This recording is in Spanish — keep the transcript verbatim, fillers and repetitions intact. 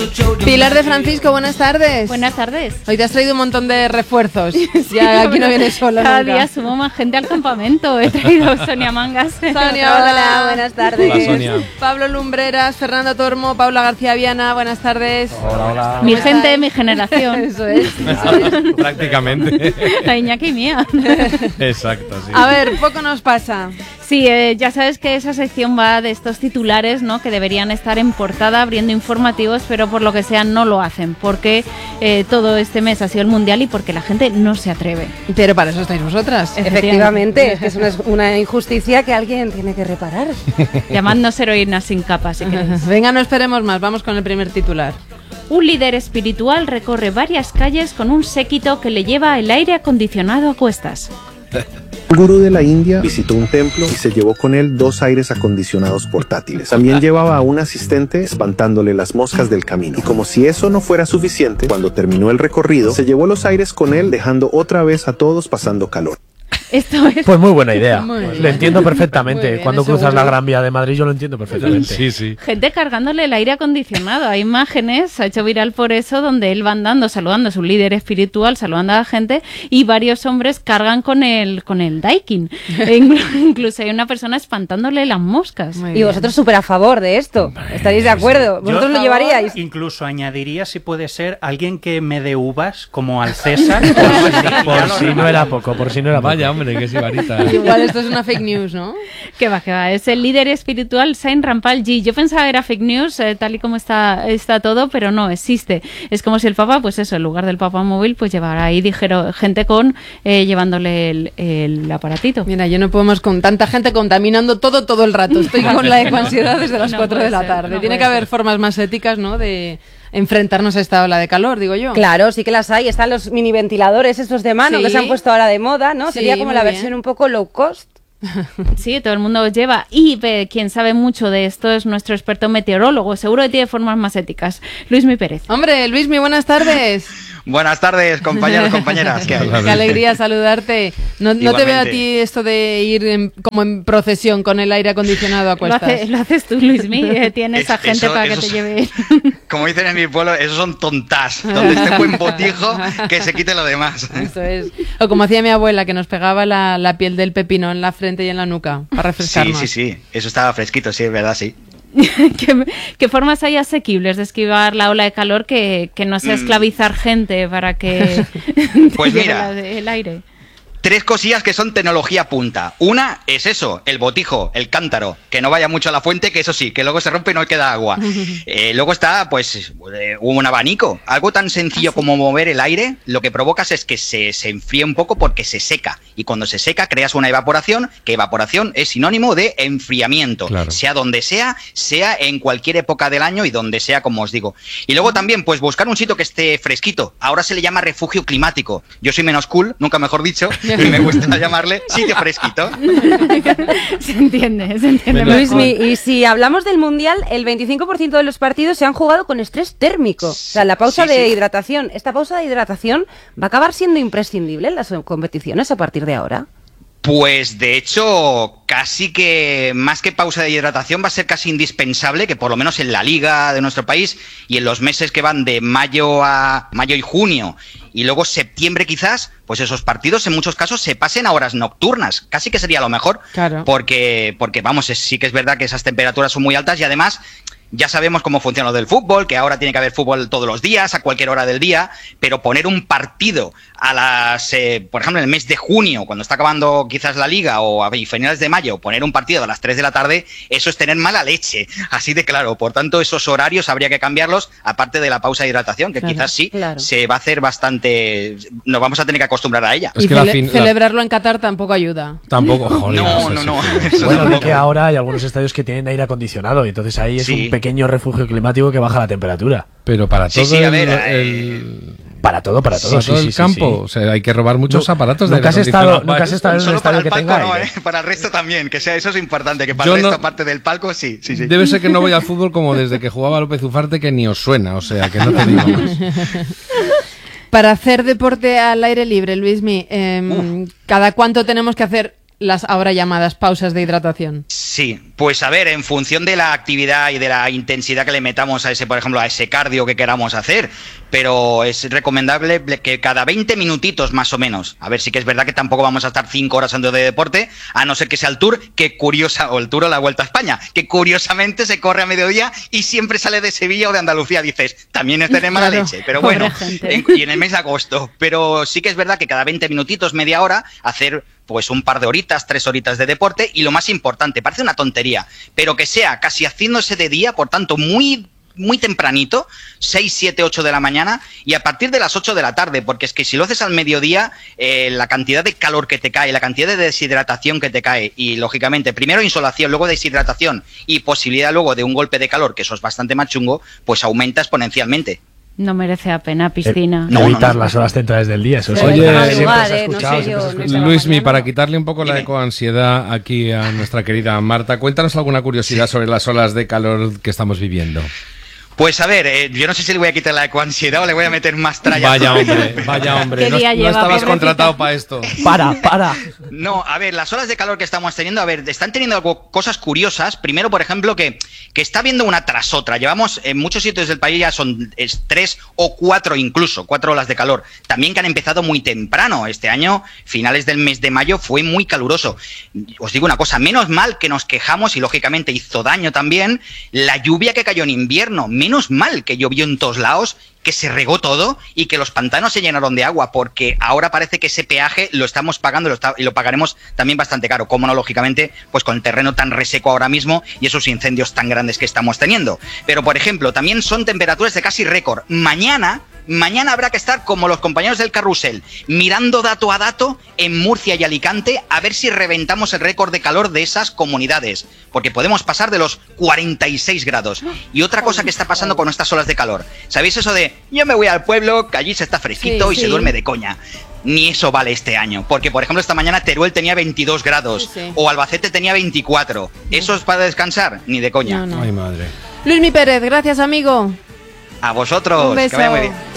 Pilar de Francisco, buenas tardes. Buenas tardes. Hoy te has traído un montón de refuerzos. Ya aquí no vienes sola. Cada nunca. día sumo más gente al campamento. He traído a Sonia Mangas. Sonia, hola, hola, buenas tardes. Hola, Sonia. Pablo Lumbreras, Fernando Tormo, Paula García Viana, buenas tardes. Hola, hola. Mi gente, mi generación. Eso es. Prácticamente. La Iñaki mía. Exacto, sí. A ver, poco nos pasa. Sí, eh, ya sabes que esa sección va de estos titulares, ¿no? Que deberían estar en portada abriendo informativos, pero por lo que sea no lo hacen, porque eh, todo este mes ha sido el Mundial y porque la gente no se atreve. Pero para eso estáis vosotras. Efectivamente, es que es una, una injusticia que alguien tiene que reparar. Llamadnos heroínas sin capa, si queréis. Venga, no esperemos más, vamos con el primer titular. Un líder espiritual recorre varias calles con un séquito que le lleva el aire acondicionado a cuestas. El gurú de la India visitó un templo y se llevó con él dos aires acondicionados portátiles. También llevaba a un asistente espantándole las moscas del camino. Y como si eso no fuera suficiente, cuando terminó el recorrido, se llevó los aires con él, dejando otra vez a todos pasando calor. Esto es... Pues muy buena idea. Muy bien. Lo entiendo perfectamente. Muy bien, Cuando eso cruzas seguro. la Gran Vía de Madrid yo lo entiendo perfectamente. Sí, sí. Gente cargándole el aire acondicionado. Hay imágenes, se ha hecho viral por eso, donde él va andando, saludando a su líder espiritual, saludando a la gente, y varios hombres cargan con el, con el Daikin. E inclu- incluso hay una persona espantándole las moscas. Muy Y bien. vosotros súper a favor de esto. ¿Estaréis de acuerdo? ¿Vosotros Yo, lo llevaríais? Incluso añadiría, si puede ser, alguien que me dé uvas, como al César. por si- Por si no era poco, por si no era poco. Vaya, hombre, que sibarita. Igual esto es una fake news, ¿no? Que va, que va. Es el líder espiritual Saint Rampalji. Yo pensaba que era fake news, eh, tal y como está, está todo, pero no, existe. Es como si el Papa, pues eso, en lugar del Papa móvil, pues llevara ahí, dijeron, gente con, eh, llevándole el, el aparatito. Mira, yo no podemos con tanta gente contaminando todo, todo el rato. Estoy con la ecoansiedad desde las No cuatro puede de la ser, tarde. no Tiene puede que haber ser. formas más éticas, ¿no? De enfrentarnos a esta ola de calor, digo yo. Claro, sí que las hay. Están los mini ventiladores estos de mano Sí. que se han puesto ahora de moda, ¿no? Sí, Sería como muy la bien. versión un poco low cost. Sí, todo el mundo lleva. Y eh, quien sabe mucho de esto es nuestro experto meteorólogo. Seguro que tiene formas más éticas. Luismi Pérez. Hombre, Luis, muy buenas tardes. Buenas tardes, compañeros, compañeras. ¿Qué hay? Qué alegría saludarte. No, no te veo a Igualmente. ti esto de ir en- como en procesión con el aire acondicionado a Lo, cuestas. hace- lo haces tú, Luismi. Eh, tienes Es- a gente eso- para que eso te es- lleve. Como dicen en mi pueblo, esos son tontas. Donde esté buen botijo, que se quite lo demás. Eso es. O como hacía mi abuela, que nos pegaba la, la piel del pepino en la frente y en la nuca para Sí, refrescarnos. sí, sí. Eso estaba fresquito, sí, es verdad, sí. ¿Qué, qué formas hay asequibles de esquivar la ola de calor que, que no sea Mm. esclavizar gente para que te Pues lleve mira. la- el aire? Tres cosillas que son tecnología punta. Una es eso, el botijo, el cántaro, que no vaya mucho a la fuente, que eso sí, que luego se rompe y no queda agua. Eh, luego está, pues, eh, un abanico. Algo tan sencillo como mover el aire, lo que provocas es que se, se enfríe un poco porque se seca. Y cuando se seca, creas una evaporación, que evaporación es sinónimo de enfriamiento. Claro. Sea donde sea, sea en cualquier época del año y donde sea, como os digo. Y luego también, pues, buscar un sitio que esté fresquito. Ahora se le llama refugio climático. Yo soy menos cool, nunca mejor dicho, y me gusta llamarle sitio fresquito. Se entiende, se entiende. Venga. mejor. Luismi, y si hablamos del Mundial, el veinticinco por ciento de los partidos se han jugado con estrés térmico. O sea, la pausa Sí, de sí. hidratación. ¿Esta pausa de hidratación va a acabar siendo imprescindible en las competiciones a partir de ahora? Pues de hecho, casi que más que pausa de hidratación va a ser casi indispensable que por lo menos en la liga de nuestro país y en los meses que van de mayo a mayo y junio y luego septiembre quizás, pues esos partidos en muchos casos se pasen a horas nocturnas. Casi que sería lo mejor. Claro. Porque, porque vamos, es- sí que es verdad que esas temperaturas son muy altas y además ya sabemos cómo funciona lo del fútbol, que ahora tiene que haber fútbol todos los días, a cualquier hora del día, pero poner un partido a las, eh, por ejemplo, en el mes de junio, cuando está acabando quizás la liga, o a finales de mayo, poner un partido a las tres de la tarde, eso es tener mala leche, así de claro. Por tanto, esos horarios habría que cambiarlos, aparte de la pausa de hidratación, que Claro, quizás sí claro. se va a hacer bastante, nos vamos a tener que acostumbrar a ella. Es Y que la cele- fin- la- celebrarlo en Qatar tampoco ayuda. Tampoco, joder. No, eso no, sí, no. sí. Eso Bueno, de tampoco. que ahora hay algunos estadios que tienen aire acondicionado y entonces ahí es Sí. un pequeño refugio climático que baja la temperatura. Pero para Sí, todo sí, a el, ver, el- Para todo, para todo. para sí, todo sí, el sí, campo. sí. O sea, hay que robar muchos Nu- aparatos de nunca has aire estado- acondicionado. nunca has estado en un Solo para estadio el que palco tenga no, aire. ¿eh? Para el resto también, que sea eso es importante, que para Yo el resto, no- aparte del palco, sí, sí, sí. Debe ser que no voy al fútbol como desde que jugaba López Ufarte, que ni os suena, o sea, que no te digo más. Para hacer deporte al aire libre, Luismi, eh, ¿cada cuánto tenemos que hacer las ahora llamadas pausas de hidratación? Sí, pues a ver, en función de la actividad y de la intensidad que le metamos a ese, por ejemplo, a ese cardio que queramos hacer, pero es recomendable que cada veinte minutitos más o menos. A ver, sí que es verdad que tampoco vamos a estar cinco horas haciendo de deporte, a no ser que sea el Tour, que curiosa, o el Tour o la Vuelta a España, que curiosamente se corre a mediodía y siempre sale de Sevilla o de Andalucía. Dices, también es tener mala Claro, leche, pero pobre bueno, gente. en, y en el mes de agosto. Pero sí que es verdad que cada veinte minutitos, media hora, hacer pues un par de horitas, tres horitas de deporte, y lo más importante, parece una tontería, pero que sea casi haciéndose de día, por tanto muy muy tempranito, seis, siete, ocho de la mañana, y a partir de las ocho de la tarde, porque es que si lo haces al mediodía, eh, la cantidad de calor que te cae, la cantidad de deshidratación que te cae, y lógicamente primero insolación, luego deshidratación y posibilidad luego de un golpe de calor, que eso es bastante más chungo, pues aumenta exponencialmente. No merece la pena, piscina. Eh, No, evitar no, no. las horas centrales del día, eso sí. Oye, Madrugar, siempre eh, se ha no sé escuchado, yo, siempre se ha no sé. escuchado. Luismi, mañana. para quitarle un poco la Dime. ecoansiedad aquí a nuestra querida Marta, cuéntanos alguna curiosidad sobre las olas de calor que estamos viviendo. Pues a ver, eh, yo no sé si le voy a quitar la ecoansiedad o le voy a meter más tralla. Vaya hombre, vaya hombre. ¿Qué No, día no lleva, estabas pobrecita? contratado para esto. Para, para. No, a ver, las olas de calor que estamos teniendo, a ver, están teniendo algo, cosas curiosas. Primero, por ejemplo, que, que está viendo una tras otra. Llevamos, en muchos sitios del país ya son es, tres o cuatro incluso, cuatro olas de calor. También que han empezado muy temprano. Este año, finales del mes de mayo, fue muy caluroso. Os digo una cosa, menos mal que nos quejamos y lógicamente hizo daño también la lluvia que cayó en invierno. Menos mal que llovió en todos lados, que se regó todo y que los pantanos se llenaron de agua, porque ahora parece que ese peaje lo estamos pagando y lo, está, y lo pagaremos también bastante caro. Cómo no, lógicamente, pues con el terreno tan reseco ahora mismo y esos incendios tan grandes que estamos teniendo. Pero, por ejemplo, también son temperaturas de casi récord. Mañana... Mañana habrá que estar como los compañeros del carrusel, mirando dato a dato en Murcia y Alicante a ver si reventamos el récord de calor de esas comunidades, porque podemos pasar de los cuarenta y seis grados. Y otra cosa que está pasando con estas olas de calor, ¿sabéis eso de yo me voy al pueblo, que allí se está fresquito Sí, y sí. se duerme de coña? Ni eso vale este año, porque por ejemplo esta mañana Teruel tenía veintidós grados, Sí, sí. o Albacete tenía veinticuatro. ¿Eso es para descansar? Ni de coña. No, no. Ay, madre. Luismi Pérez, gracias amigo. A vosotros, Un beso. que vaya muy bien.